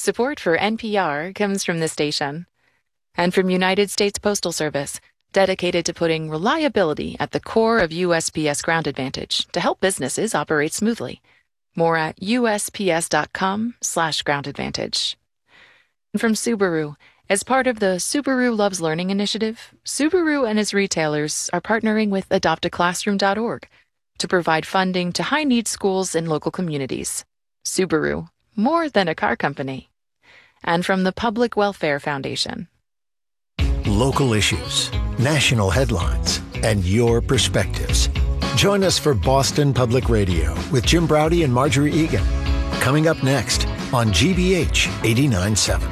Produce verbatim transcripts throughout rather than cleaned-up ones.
Support for N P R comes from this station and from United States Postal Service, dedicated to putting reliability at the core of U S P S Ground Advantage to help businesses operate smoothly. More at usps.com slash ground advantage. And from Subaru, as part of the Subaru Loves Learning initiative, Subaru and its retailers are partnering with adopt a classroom dot org to provide funding to high-need schools in local communities. Subaru, more than a car company. And from the Public Welfare Foundation. Local issues, national headlines, and your perspectives. Join us for Boston Public Radio with Jim Braude and Marjorie Egan. Coming up next on G B H eighty-nine point seven.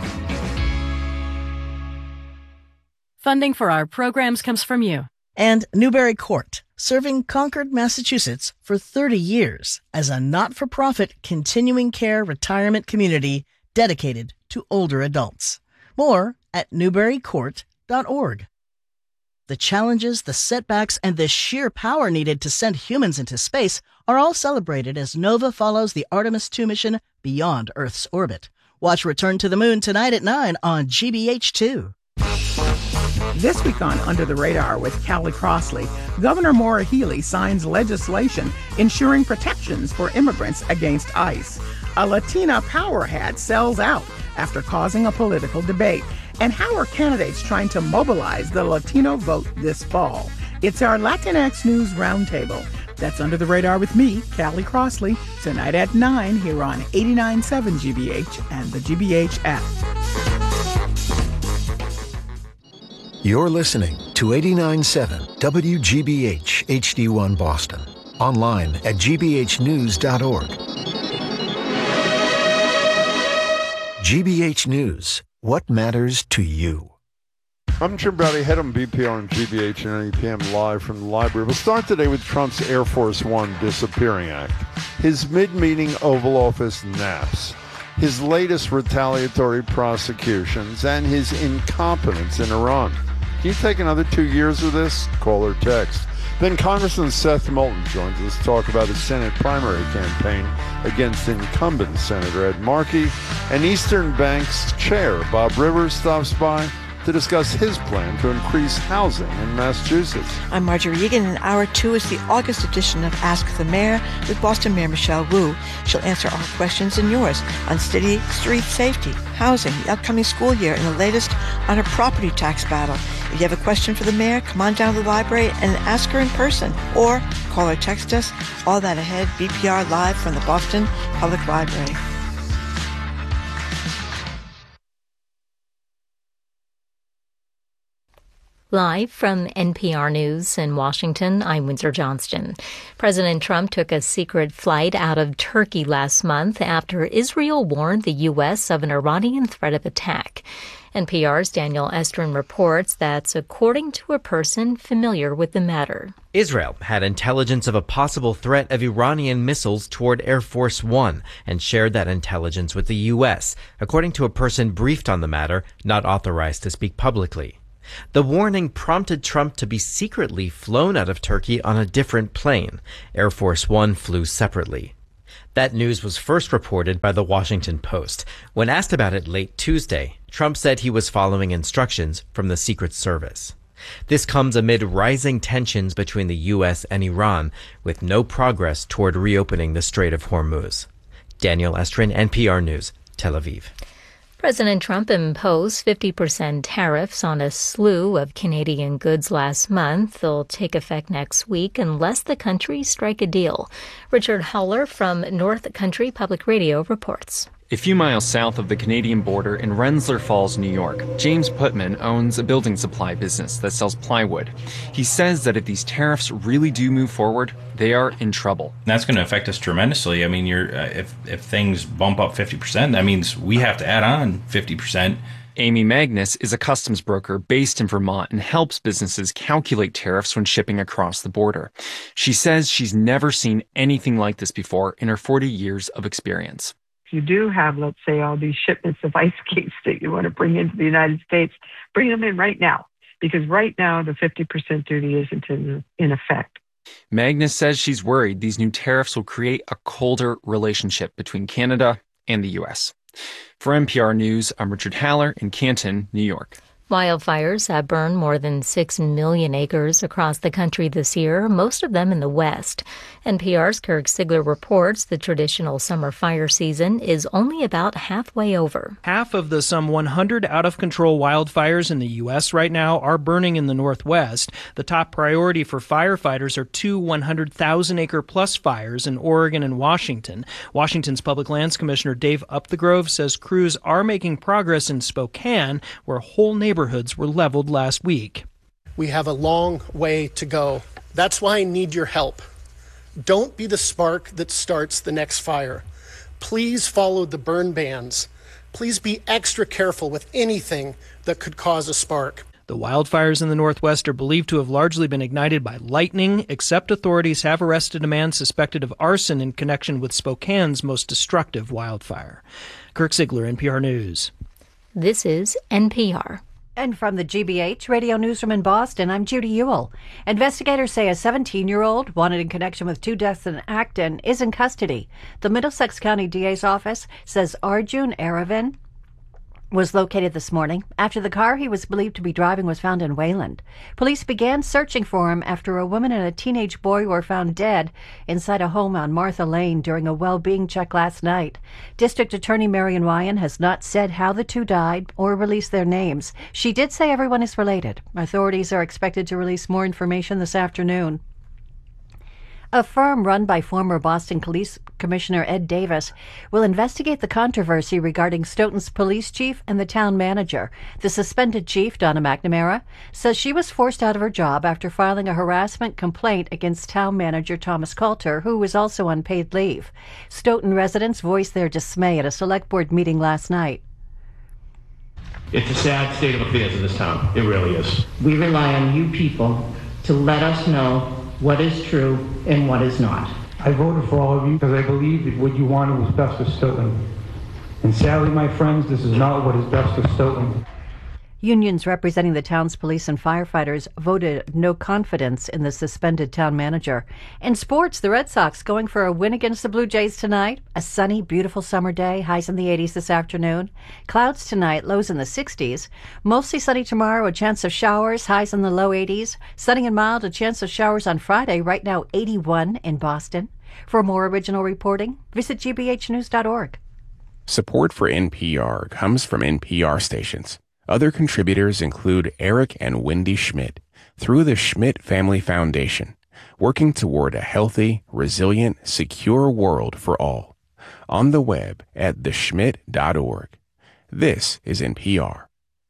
Funding for our programs comes from you. And Newbury Court, serving Concord, Massachusetts for thirty years as a not-for-profit continuing care retirement community dedicated to older adults. More at newbury court dot org. The challenges, the setbacks, and the sheer power needed to send humans into space are all celebrated as Nova follows the Artemis two mission beyond Earth's orbit. Watch Return to the Moon tonight at nine on G B H two. This week on Under the Radar with Callie Crossley, Governor Maura Healey signs legislation ensuring protections for immigrants against ICE. A Latina power hat sells out after causing a political debate. And how are candidates trying to mobilize the Latino vote this fall? It's our Latinx News Roundtable. That's Under the Radar with me, Callie Crossley, tonight at nine here on eighty-nine point seven G B H and the G B H app. You're listening to eighty-nine point seven W G B H H D one Boston. Online at g b h news dot org. G B H News. What matters to you? I'm Jim Braude, head on B P R and G B H and eighty p m live from the library. We'll start today with Trump's Air Force One disappearing act, his mid-meeting Oval Office naps, his latest retaliatory prosecutions, and his incompetence in Iran. Can you take another two years of this? Call or text. Then Congressman Seth Moulton joins us to talk about his Senate primary campaign against incumbent Senator Ed Markey. And Eastern Bank's chair, Bob Rivers, stops by to discuss his plan to increase housing in Massachusetts. I'm Marjorie Egan, and Hour two is the August edition of Ask the Mayor with Boston Mayor Michelle Wu. She'll answer our questions and yours on city street safety, housing, the upcoming school year, and the latest on her property tax battle. If you have a question for the mayor, come on down to the library and ask her in person, or call or text us. All that ahead, B P R live from the Boston Public Library. Live from N P R News in Washington, I'm Windsor Johnston. President Trump took a secret flight out of Turkey last month after Israel warned the U S of an Iranian threat of attack. N P R's Daniel Estrin reports that's according to a person familiar with the matter. Israel had intelligence of a possible threat of Iranian missiles toward Air Force One and shared that intelligence with the U S, according to a person briefed on the matter, not authorized to speak publicly. The warning prompted Trump to be secretly flown out of Turkey on a different plane. Air Force One flew separately. That news was first reported by the Washington Post. When asked about it late Tuesday, Trump said he was following instructions from the Secret Service. This comes amid rising tensions between the U S and Iran, with no progress toward reopening the Strait of Hormuz. Daniel Estrin, N P R News, Tel Aviv. President Trump imposed fifty percent tariffs on a slew of Canadian goods last month. They'll take effect next week unless the country strike a deal. Richard Howler from North Country Public Radio reports. A few miles south of the Canadian border in Rensselaer Falls, New York, James Putman owns a building supply business that sells plywood. He says that if these tariffs really do move forward, they are in trouble. That's going to affect us tremendously. I mean, you're, uh, if, if things bump up fifty percent, that means we have to add on fifty percent. Amy Magnus is a customs broker based in Vermont and helps businesses calculate tariffs when shipping across the border. She says she's never seen anything like this before in her forty years of experience. You do have, let's say, all these shipments of ice skates that you want to bring into the United States, bring them in right now, because right now the fifty percent duty isn't in, in effect. Magnus says she's worried these new tariffs will create a colder relationship between Canada and the U S. For N P R News, I'm Richard Haller in Canton, New York. Wildfires have burned more than six million acres across the country this year, most of them in the West. N P R's Kirk Sigler reports the traditional summer fire season is only about halfway over. Half of the some one hundred out-of-control wildfires in the U S right now are burning in the Northwest. The top priority for firefighters are two one hundred thousand acre plus fires in Oregon and Washington. Washington's Public Lands Commissioner Dave Upthegrove says crews are making progress in Spokane, where whole neighborhoods were leveled last week. We have a long way to go. That's why I need your help. Don't be the spark that starts the next fire. Please follow the burn bans. Please be extra careful with anything that could cause a spark. The wildfires in the Northwest are believed to have largely been ignited by lightning, except authorities have arrested a man suspected of arson in connection with Spokane's most destructive wildfire. Kirk Sigler, N P R News. This is N P R. And from the G B H Radio Newsroom in Boston, I'm Judy Ewell. Investigators say a seventeen-year-old wanted in connection with two deaths in Acton is in custody. The Middlesex County D A's office says Arjun Aravind was located this morning after the car he was believed to be driving was found in Wayland. Police began searching for him after a woman and a teenage boy were found dead inside a home on Martha Lane during a well-being check last night. District Attorney Marion Ryan has not said how the two died or released their names. She did say everyone is related. Authorities are expected to release more information this afternoon. A firm run by former Boston Police Commissioner Ed Davis will investigate the controversy regarding Stoughton's police chief and the town manager. The suspended chief, Donna McNamara, says she was forced out of her job after filing a harassment complaint against town manager Thomas Coulter, who was also on paid leave. Stoughton residents voiced their dismay at a select board meeting last night. It's a sad state of affairs in this town. It really is. We rely on you people to let us know what is true and what is not. I voted for all of you because I believed that what you wanted was best for Stoughton. And sadly, my friends, this is not what is best for Stoughton. Unions representing the town's police and firefighters voted no confidence in the suspended town manager. In sports, the Red Sox going for a win against the Blue Jays tonight. A sunny, beautiful summer day, highs in the eighties this afternoon. Clouds tonight, lows in the sixties. Mostly sunny tomorrow, a chance of showers, highs in the low eighties. Sunny and mild, a chance of showers on Friday, right now eighty-one in Boston. For more original reporting, visit G B H news dot org. Support for N P R comes from N P R stations. Other contributors include Eric and Wendy Schmidt through the Schmidt Family Foundation, working toward a healthy, resilient, secure world for all. On the web at the schmidt dot org. This is N P R.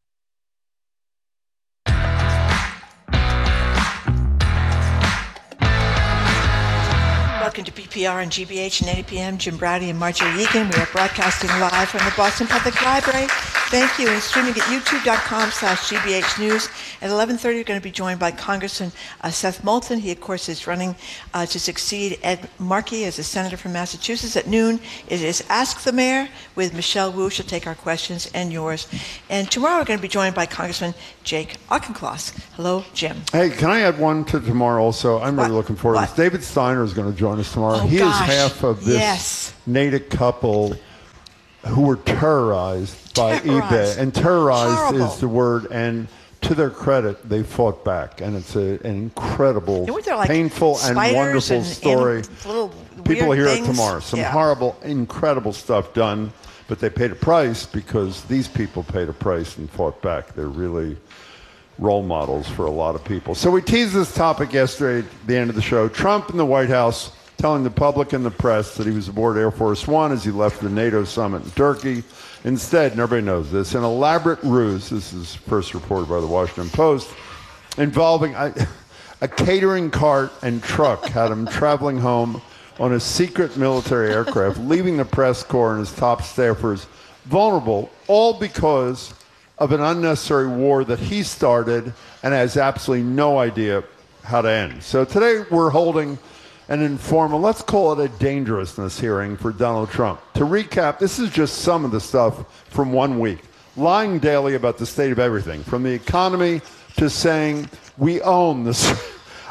Welcome to B P R and G B H and eighty p.m. Jim Browdy and Marjorie Egan. We are broadcasting live from the Boston Public Library. Thank you. And streaming at youtube dot com slash G B H News. At eleven thirty, we're going to be joined by Congressman uh, Seth Moulton. He, of course, is running uh, to succeed Ed Markey as a senator from Massachusetts. At noon, it is Ask the Mayor with Michelle Wu. She'll take our questions and yours. And tomorrow, we're going to be joined by Congressman Jake Auchincloss. Hello, Jim. Hey, can I add one to tomorrow also? I'm really what? looking forward what? to this. David Steiner is going to join us tomorrow. Oh, he gosh. is half of this yes. Natick couple who were terrorized by terrorized. eBay. And terrorized Horrible. is the word. And to their credit, they fought back. And it's a, an incredible, like painful, and wonderful and, story. And little People will hear things. it tomorrow. Some yeah. horrible, incredible stuff done. But they paid a price because these people paid a price and fought back. They're really role models for a lot of people. So we teased this topic yesterday at the end of the show. Trump in the White House telling the public and the press that he was aboard Air Force One as he left the NATO summit in Turkey. Instead, and everybody knows this, an elaborate ruse, this is first reported by the Washington Post, involving a, a catering cart and truck had him traveling home on a secret military aircraft, leaving the press corps and his top staffers vulnerable, all because of an unnecessary war that he started and has absolutely no idea how to end. So today we're holding an informal, let's call it a dangerousness hearing for Donald Trump. To recap, this is just some of the stuff from one week. Lying daily about the state of everything, from the economy to saying we own this.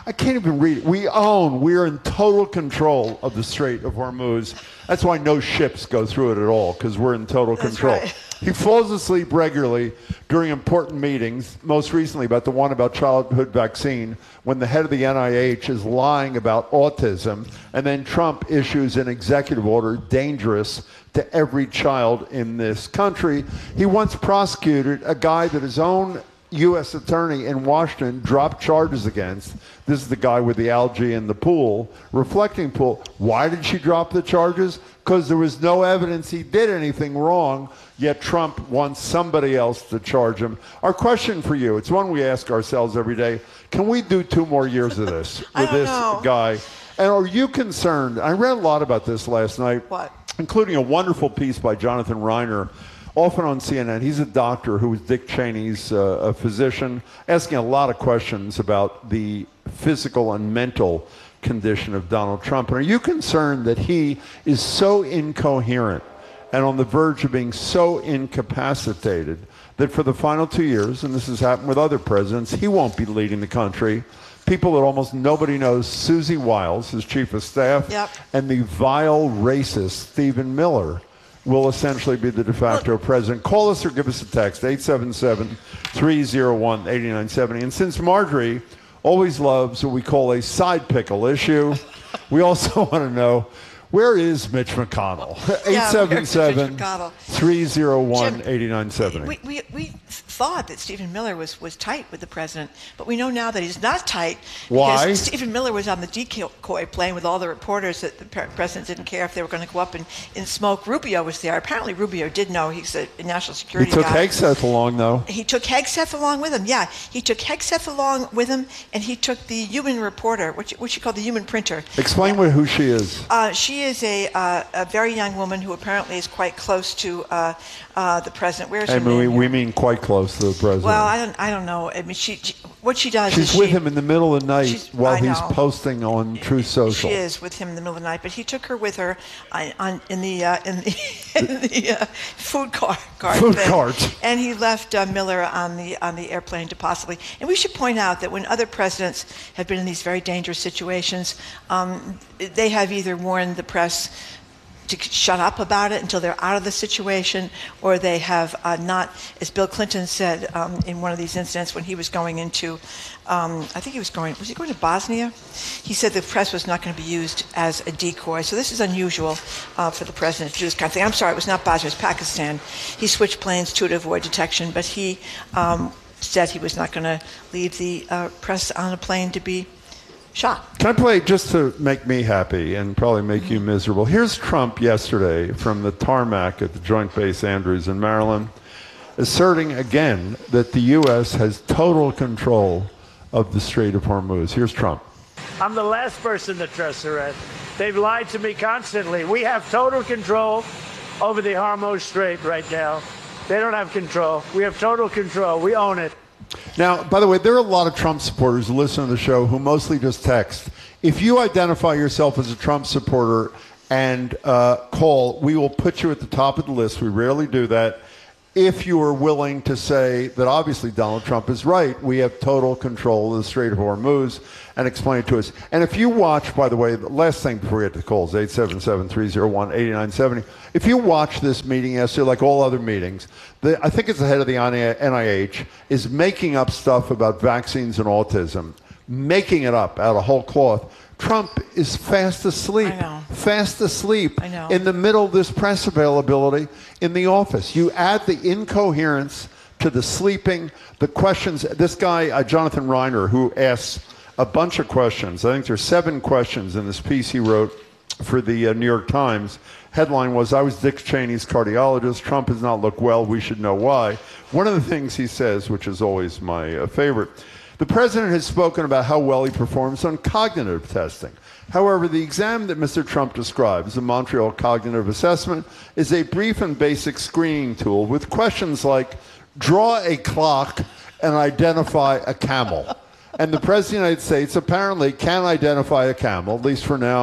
I can't even read it. We own, we're in total control of the Strait of Hormuz. That's why no ships go through it at all, because we're in total That's control. right. He falls asleep regularly during important meetings, most recently about the one about childhood vaccine, when the head of the N I H is lying about autism, and then Trump issues an executive order dangerous to every child in this country. He once prosecuted a guy that his own U S attorney in Washington dropped charges against. This is the guy with the algae in the pool, reflecting pool. Why did she drop the charges? Because there was no evidence he did anything wrong, yet Trump wants somebody else to charge him. Our question for you, it's one we ask ourselves every day. Can we do two more years of this with this know. guy? And are you concerned? I read a lot about this last night, What? including a wonderful piece by Jonathan Reiner, often on C N N. He's a doctor who was Dick Cheney's uh, a physician, asking a lot of questions about the physical and mental condition of Donald Trump. And are you concerned that he is so incoherent and on the verge of being so incapacitated that for the final two years, and this has happened with other presidents, he won't be leading the country? People that almost nobody knows, Susie Wiles, his chief of staff, Yep. and the vile racist Stephen Miller will essentially be the de facto president. Call us or give us a text, eight seven seven, three oh one, eight nine seven oh. And since Marjorie always loves what we call a side pickle issue, we also want to know, where is Mitch McConnell? eight seven seven, three oh one, eight nine seven oh. We, we, we thought that Stephen Miller was, was tight with the president, but we know now that he's not tight. Why? Because Stephen Miller was on the decoy plane with all the reporters that the president didn't care if they were going to go up and, and smoke. Rubio was there. Apparently Rubio did know. He's a national security He took guy. Hegseth along, though. He took Hegseth along with him, yeah. He took Hegseth along with him, and he took the human reporter, which, which you call the human printer. Explain what, who she is. Uh, she is a, uh, a very young woman who apparently is quite close to uh, uh, the president. Where's I her mean, we, name? we mean quite close to the president. Well, I don't, I don't know. I mean, she, she what she does She's is with she, him in the middle of the night She's- while I he's know. posting on Truth Social. She is with him in the middle of the night, but he took her with her on, on in the uh, in the, in the uh, food cart. cart Food thing. cart. And he left uh, Miller on the on the airplane to possibly. And we should point out that when other presidents have been in these very dangerous situations, um, they have either warned the press to shut up about it until they're out of the situation, or they have uh, not, as Bill Clinton said um, in one of these incidents when he was going into, um, I think he was going, was he going to Bosnia? He said the press was not going to be used as a decoy. So this is unusual uh, for the president to do this kind of thing. I'm sorry, it was not Bosnia, it was Pakistan. He switched planes to to avoid detection, but he um, said he was not going to leave the uh, press on a plane to be shot. Can I play just to make me happy and probably make you miserable? Here's Trump yesterday from the tarmac at the Joint Base Andrews in Maryland, asserting again that the U S has total control of the Strait of Hormuz. Here's Trump. I'm the last person to trust the rest. They've lied to me constantly. We have total control over the Hormuz Strait right now. They don't have control. We have total control. We own it. Now, by the way, there are a lot of Trump supporters who listen to the show who mostly just text. If you identify yourself as a Trump supporter and uh, call, we will put you at the top of the list. We rarely do that. If you are willing to say that obviously Donald Trump is right, we have total control of the Strait of Hormuz, and explain it to us. And if you watch, by the way, the last thing before we get to the calls, eight seven seven, three oh one, eight nine seven oh. If you watch this meeting yesterday, like all other meetings, the, I think it's the head of the N I H is making up stuff about vaccines and autism, making it up out of whole cloth. Trump is fast asleep, fast asleep I know. in the middle of this press availability in the office. You add the incoherence to the sleeping, the questions. This guy, uh, Jonathan Reiner, who asks a bunch of questions. I think there's seven questions in this piece he wrote for the uh, New York Times. Headline was, I was Dick Cheney's cardiologist. Trump does not look well. We should know why. One of the things he says, which is always my uh, favorite, the president has spoken about how well he performs on cognitive testing. However, the exam that Mister Trump describes, the Montreal Cognitive Assessment, is a brief and basic screening tool with questions like, draw a clock and identify a camel. And the President of the United States apparently can identify a camel, at least for now,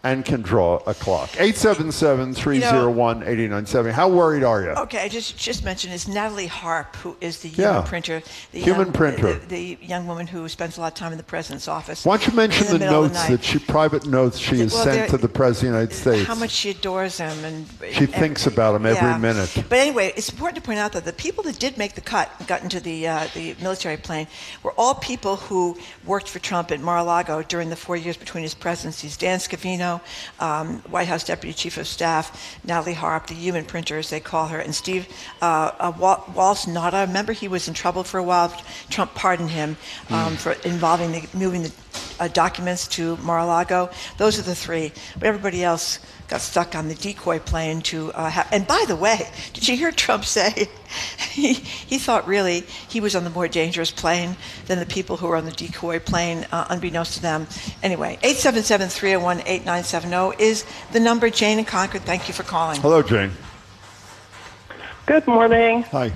and can draw a clock. eight seven seven, three oh one, eight oh nine seven. How worried are you? Okay, I just just mentioned is Natalie Harp, who is the Yeah. human printer. The Human young, printer. The, the young woman who spends a lot of time in the president's office. Why don't you mention in the, the, middle of notes the night. that she, private notes she has Well, sent they're- to the President of the United States? How much she adores him, and She and- thinks about him every yeah. minute. But anyway, it's important to point out that the people that did make the cut, got into the uh, the military plane, were all people who worked for Trump at Mar-a-Lago during the four years between his presidencies. Dan Scavino, um, White House Deputy Chief of Staff, Natalie Harp, the human printer, as they call her, and Steve uh, uh, Wal- Walsh Nada. Remember, he was in trouble for a while. Trump pardoned him um, Mm. for involving the, moving the uh, documents to Mar-a-Lago. Those are the three. But everybody else got stuck on the decoy plane to uh, ha- and by the way, did you hear Trump say he, he thought really he was on the more dangerous plane than the people who were on the decoy plane, uh, unbeknownst to them. Anyway, eight seven seven, three oh one, eight nine seven oh is the number. Jane in Concord, thank you for calling. Hello, Jane. Good morning. Hi.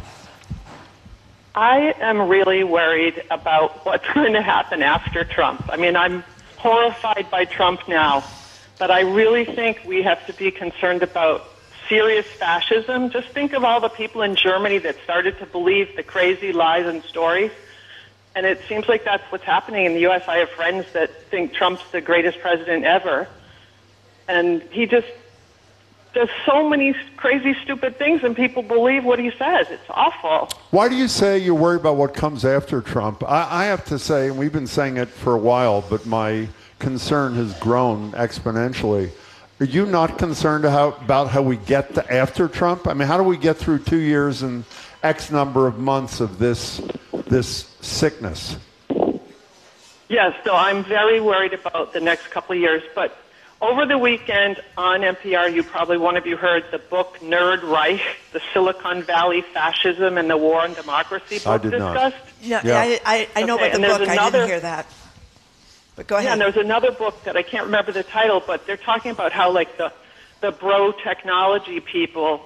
I am really worried about what's going to happen after Trump. I mean, I'm horrified by Trump now, but I really think we have to be concerned about serious fascism. Just think of all the people in Germany that started to believe the crazy lies and stories. And it seems like that's what's happening in the U S. I have friends that think Trump's the greatest president ever. And he just does so many crazy, stupid things, and people believe what he says. It's awful. Why do you say you're worried about what comes after Trump? I, I have to say, and we've been saying it for a while, but my concern has grown exponentially. Are you not concerned how, about how we get to after Trump? I mean, how do we get through two years and X number of months of this this sickness? Yes, so I'm very worried about the next couple of years. But over the weekend on N P R, you probably, one of you heard the book Nerd Reich, the Silicon Valley Fascism and the War on Democracy book I did not. discussed? Yeah, yeah. I, I, I know Okay, about the and there's book. I another- didn't hear that. But go ahead. Yeah, and there's another book that I can't remember the title, but they're talking about how, like, the, the bro technology people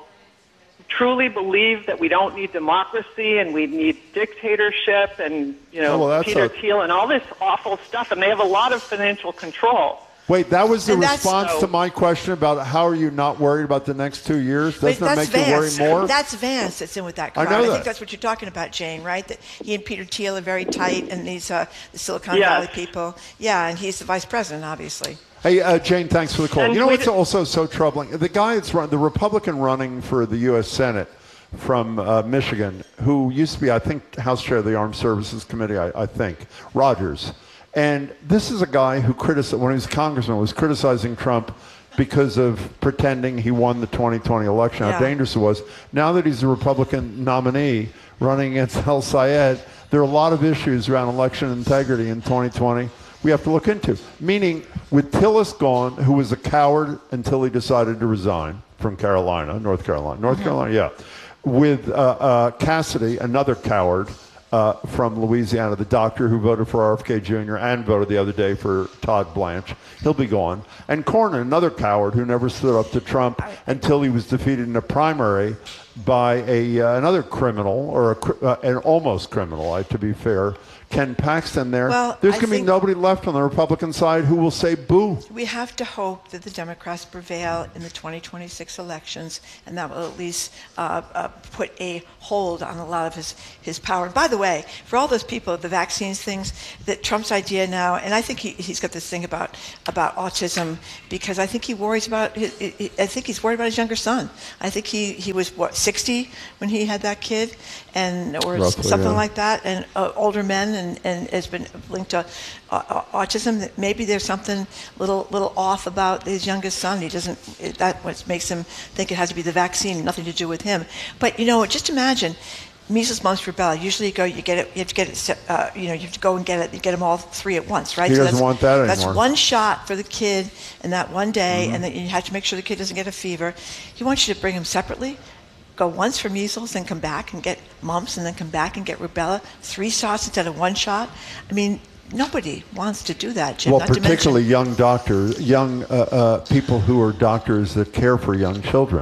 truly believe that we don't need democracy and we need dictatorship and, you know, Oh, well, that's Peter a- Thiel and all this awful stuff, and they have a lot of financial control. Wait, that was the And that's- response so- to my question about how are you not worried about the next two years? Wait, Doesn't it that's make Vance. you worry more? That's Vance that's in with that I crowd. know I that. think that's what you're talking about, Jane, right? That he and Peter Thiel are very tight, and these uh, the Silicon Yes. Valley people. Yeah, and he's the vice president, obviously. Hey, uh, Jane, thanks for the call. And You know we what's d- also so troubling? The guy that's run, the Republican running for the U S Senate from uh, Michigan, who used to be, I think, House Chair of the Armed Services Committee, I, I think, Rogers. And this is a guy who criticized, when he was congressman, was criticizing Trump because of pretending he won the twenty twenty election, Yeah. how dangerous it was. Now that he's a Republican nominee running against El Sayed, there are a lot of issues around election integrity in twenty twenty we have to look into. Meaning, with Tillis gone, who was a coward until he decided to resign from Carolina, North Carolina, North Mhm. Carolina, yeah. With uh, uh, Cassidy, another coward uh, from Louisiana, the doctor who voted for R F K Junior and voted the other day for Todd Blanche, he'll be gone. And Cornyn, another coward who never stood up to Trump until he was defeated in a primary by a uh, another criminal, or a, cr- uh, an almost criminal, uh, to be fair, Ken Paxton there. Well, There's I going to be think- nobody left on the Republican side who will say boo. We have to hope that the Democrats prevail in the twenty twenty-six elections, and that will at least uh, uh, put a hold on a lot of his, his power. And by the way, for all those people, the vaccines things, that Trump's idea now, and I think he, he's got this thing about, about autism, because I think he worries about, his, he, I think he's worried about his younger son. I think he, he was, what, sixty when he had that kid, and or Roughly, something yeah. like that, and uh, older men, and, and has been linked to uh, autism. That maybe there's something little little off about his youngest son. He doesn't. It, that what makes him think it has to be the vaccine, nothing to do with him. But you know, just imagine. Measles, mumps, rubella. Usually, you go, you get it. You have to get it. Uh, you know, you have to go and get it. You get them all three at once, right? He so doesn't that's, want that That's anymore. one shot for the kid in that one day, Mhm. and then you have to make sure the kid doesn't get a fever. He wants you to bring him separately. Go once for measles, then come back and get mumps, and then come back and get rubella. Three shots instead of one shot. I mean, nobody wants to do that, Jim. Well, Not to mention- particularly young doctors, young uh, uh, people who are doctors that care for young children,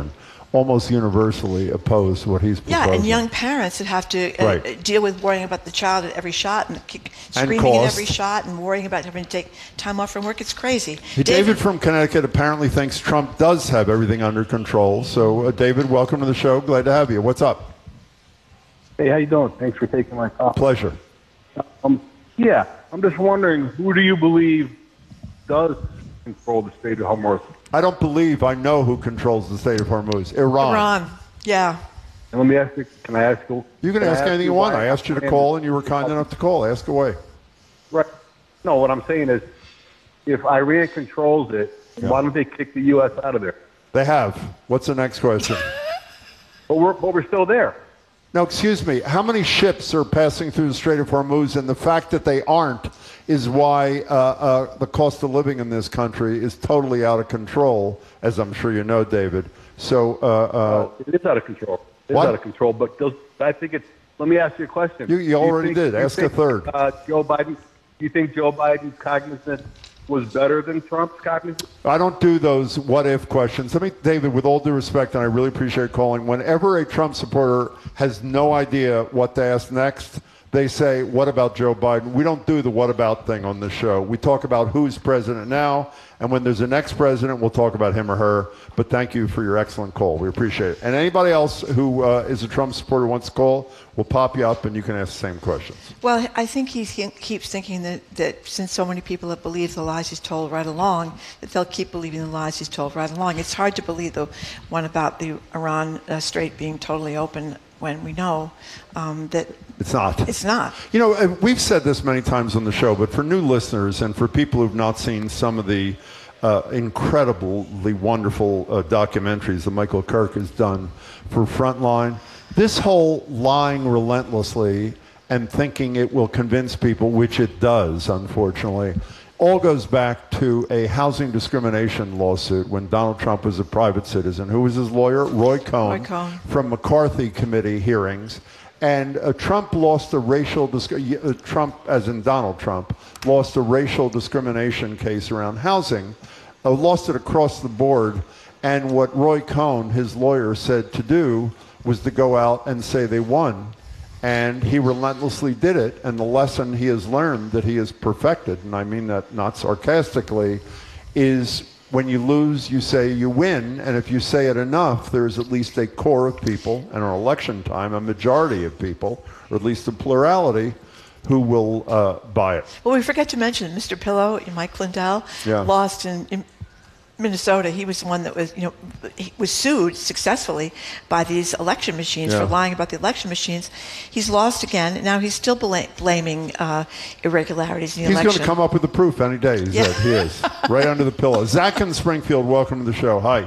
almost universally oppose what he's proposing. Yeah, and young parents that have to uh, Right. deal with worrying about the child at every shot and kick, And screaming at cost. every shot and worrying about having to take time off from work. It's crazy. Hey, David from Connecticut apparently thinks Trump does have everything under control. So, uh, David, welcome to the show. Glad to have you. What's up? Hey, how you doing? Thanks for taking my call. Pleasure. Um, yeah, I'm just wondering, who do you believe does control the state of Hormuz? I don't believe I know who controls the state of Hormuz. Iran. Iran, yeah. And let me ask you, can I ask you? You can, I ask anything you want. why I asked you to Iran- call, and you were kind enough to call. Ask away. Right. No, what I'm saying is, if Iran controls it, why don't they kick the U S out of there? They have. What's the next question? But we're, but we're still there. No, excuse me. How many ships are passing through the Strait of Hormuz? And the fact that they aren't is why uh, uh, the cost of living in this country is totally out of control, as I'm sure you know, David. So, uh, uh, Oh, it is out of control. It is What? out of control. But does, I think it's. Let me ask you a question. You- you Do already think- did. do you Ask a think, third. Uh, Joe Biden. Do you think Joe Biden's cognizance was better than Trump's cognizance? I don't do those what-if questions. Let me, David, with all due respect, and I really appreciate calling, whenever a Trump supporter has no idea what to ask next, they say, what about Joe Biden? We don't do the what about thing on this show. We talk about who's president now, and when there's a next president, we'll talk about him or her. But thank you for your excellent call. We appreciate it. And anybody else who uh, is a Trump supporter wants to call, we'll pop you up and you can ask the same questions. Well, I think he th- keeps thinking that, that since so many people have believed the lies he's told right along, that they'll keep believing the lies he's told right along. It's hard to believe the one about the Iran uh, Strait being totally open when we know um, that It's not. it's not. You know, uh, we've said this many times on the show, but for new listeners and for people who've not seen some of the uh, incredibly wonderful uh, documentaries that Michael Kirk has done for Frontline, this whole lying relentlessly and thinking it will convince people, which it does, unfortunately, all goes back to a housing discrimination lawsuit when Donald Trump was a private citizen. Who was his lawyer? Roy Cohn, Roy Cohn. from McCarthy committee hearings. And uh, Trump lost a racial, disc- uh, Trump, as in Donald Trump, lost a racial discrimination case around housing, uh, lost it across the board. And what Roy Cohn, his lawyer, said to do was to go out and say they won. And he relentlessly did it. And the lesson he has learned that he has perfected, and I mean that not sarcastically, is when you lose, you say you win. And if you say it enough, there's at least a core of people, and our election time, a majority of people, or at least a plurality, who will uh, buy it. Well, we forget to mention Mister Pillow, Mike Lindell, Yeah. lost in, in Minnesota. He was the one that was, you know, he was sued successfully by these election machines Yeah. for lying about the election machines. He's lost again. And now he's still bla- blaming uh, irregularities in the He's election. going to come up with the proof any day. He Yeah. said. He is. Right under the pillow. Zach in Springfield, welcome to the show. Hi.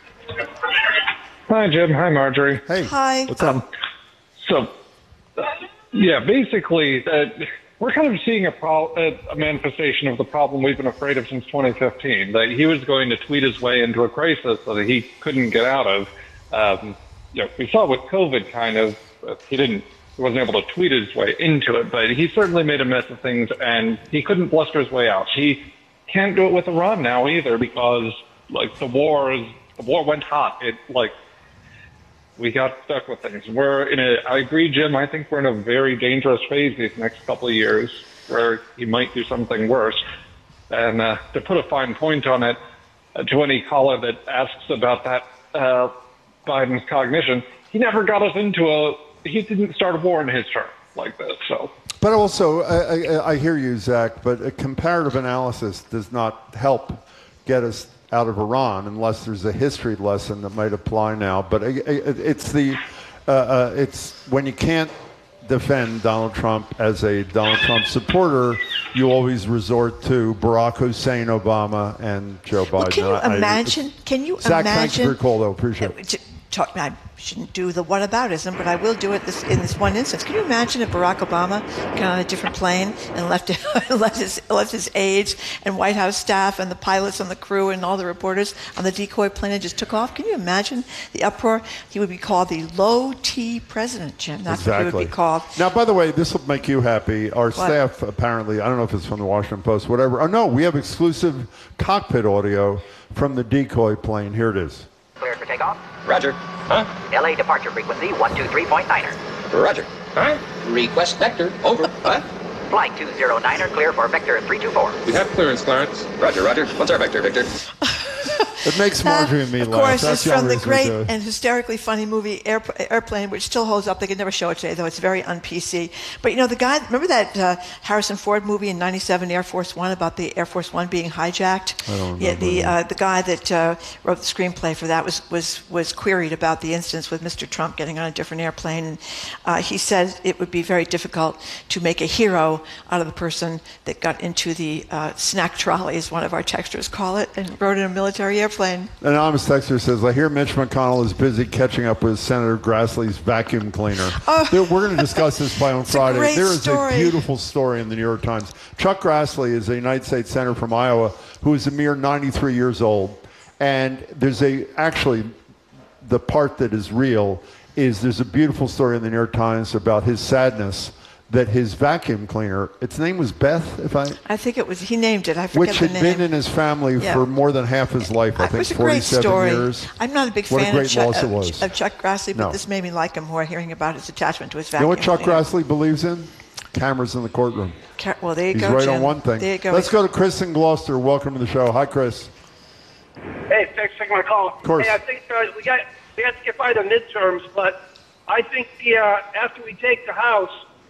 Hi, Jim. Hi, Marjorie. Hey. Hi. What's up? So, uh, yeah, basically, uh, we're kind of seeing a, pro- a, a manifestation of the problem we've been afraid of since twenty fifteen, that he was going to tweet his way into a crisis that he couldn't get out of. Um, you know, we saw with COVID kind of, uh, he didn't, he wasn't able to tweet his way into it, but he certainly made a mess of things, and he couldn't bluster his way out. He can't do it with Iran now either, because, like, the war is, the war went hot. It, like, we got stuck with things. We're in a, I agree, Jim, I think we're in a very dangerous phase these next couple of years where he might do something worse. And uh, to put a fine point on it, uh, to any caller that asks about that, uh, Biden's cognition, he never got us into a, he didn't start a war in his term like this, so. But also, I, I, I hear you, Zach, but a comparative analysis does not help get us out of Iran unless there's a history lesson that might apply now. But it, it, it's the uh, uh, it's when you can't defend Donald Trump as a Donald Trump supporter, you always resort to Barack Hussein Obama and Joe Biden. Well, can you I- imagine? Can you Zach, imagine? thanks for your call, though. Appreciate it. To talk, I shouldn't do the whataboutism, but I will do it this, in this one instance. Can you imagine if Barack Obama got on a different plane and left left his left his aides and White House staff and the pilots and the crew and all the reporters on the decoy plane and just took off? Can you imagine the uproar? He would be called the low T president, Jim. That's what he would be called. Now, by the way, this will make you happy. Our What? staff, apparently, I don't know if it's from the Washington Post, whatever. Oh, no, we have exclusive cockpit audio from the decoy plane. Here it is. Cleared for takeoff. Roger. Huh? L A departure frequency one two three point niner. Roger. Huh? Request vector. Over. What? Flight two zero niner clear for vector three two four. We have clearance, Clarence. Roger, Roger. What's our vector, Victor? It makes Marjorie and me Of laugh. course, That's it's from the reason great to- and hysterically funny movie Air, Airplane, which still holds up. They could never show it today, though. It's very un-P C. But, you know, the guy, remember that uh, Harrison Ford movie in ninety-seven, Air Force One, about the Air Force One being hijacked? I don't Yeah, remember the that. uh, the guy that uh, wrote the screenplay for that was, was, was queried about the instance with Mister Trump getting on a different airplane. And uh, he said it would be very difficult to make a hero out of the person that got into the uh, snack trolley, as one of our texters call it, and rode in a military airplane. An anonymous texter says, I hear Mitch McConnell is busy catching up with Senator Grassley's vacuum cleaner. Oh. There- We're going to discuss this by on It's a Friday. great There is story. a beautiful story in the New York Times. Chuck Grassley is a United States Senator from Iowa who is a mere ninety-three years old. And there's a, actually, the part that is real is there's a beautiful story in the New York Times about his sadness that his vacuum cleaner, its name was Beth, if I... I think it was, he named it, I forget Which the had name. been in his family Yeah. for more than half his life, I It think was a great forty-seven story. years. I'm not a big What a fan great of, Chuck, loss it of, was. of Chuck Grassley, but No. this made me like him more, hearing about his attachment to his You vacuum know what Chuck cleaner. Grassley believes in? Cameras in the courtroom. Ca- Well, there you He's go, right Jim. on one thing. There you go. Let's go to Chris in Gloucester. Welcome to the show. Hi, Chris. Hey, thanks for taking my call. Of course. Hey, I think uh, we got we got to get by the midterms, but I think the uh, after we take the House,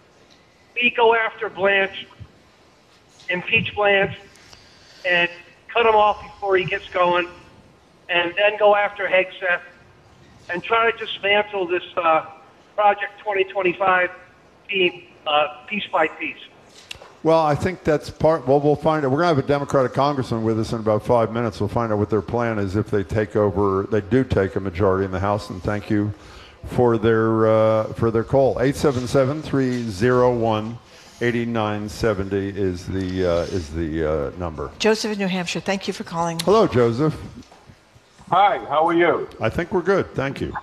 we go after Blanche, impeach Blanche, and cut him off before he gets going, and then go after Hegseth, and try to dismantle this uh, Project twenty twenty-five team uh, piece by piece. Well, I think that's part. Well, we'll find out. We're going to have a Democratic congressman with us in about five minutes. We'll find out what their plan is if they take over. They do take a majority in the House, and thank you for their uh, for their call. eight seven seven, three oh one, eight nine seven oh is the uh, is the uh, number. Joseph in New Hampshire, thank you for calling. Hello, Joseph. Hi, how are you? I think we're good. Thank you.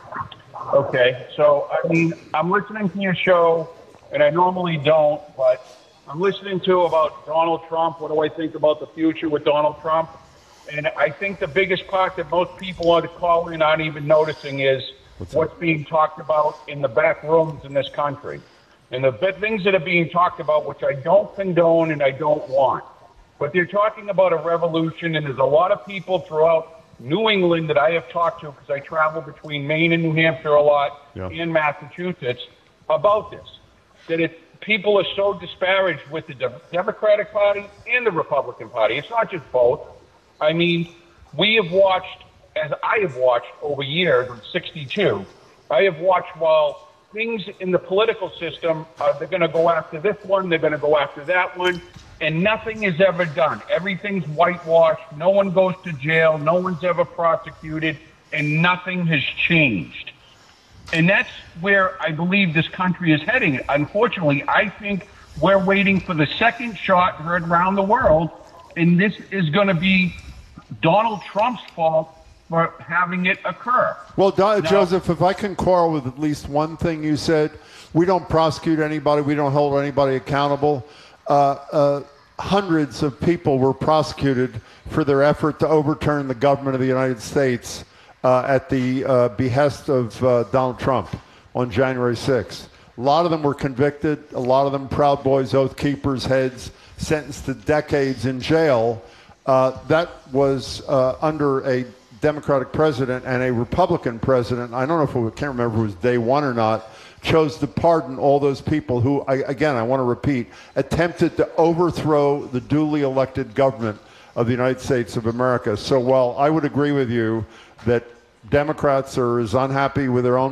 Okay, so, I mean, I'm listening to your show, and I normally don't, but I'm listening to about Donald Trump. What do I think about the future with Donald Trump? And I think the biggest part that most people on the call in aren't even noticing is what's, what's being talked about in the back rooms in this country. And the big things that are being talked about, which I don't condone and I don't want. But they're talking about a revolution, and there's a lot of people throughout New England that I have talked to, because I travel between Maine and New Hampshire a lot, Yeah. and Massachusetts, about this. That it, people are so disparaged with the De- Democratic Party and the Republican Party. It's not just both. I mean, we have watched, as I have watched over years, I'm sixty-two, I have watched while things in the political system, uh, they're going to go after this one, they're going to go after that one, and nothing is ever done. Everything's whitewashed. No one goes to jail. No one's ever prosecuted, and nothing has changed. And that's where I believe this country is heading. Unfortunately, I think we're waiting for the second shot heard around the world, and this is going to be Donald Trump's fault for having it occur. Well, Do- Now- Joseph, if I can quarrel with at least one thing you said, we don't prosecute anybody. We don't hold anybody accountable. Uh, uh, hundreds of people were prosecuted for their effort to overturn the government of the United States uh, at the uh, behest of uh, Donald Trump on January sixth. A lot of them were convicted. A lot of them Proud Boys, Oath Keepers, heads, sentenced to decades in jail. Uh, that was uh, under a Democratic president, and a Republican president, I don't know if it, can't remember if it was day one or not, chose to pardon all those people who, I, again, I want to repeat, attempted to overthrow the duly elected government of the United States of America. So while I would agree with you that Democrats are as unhappy with their own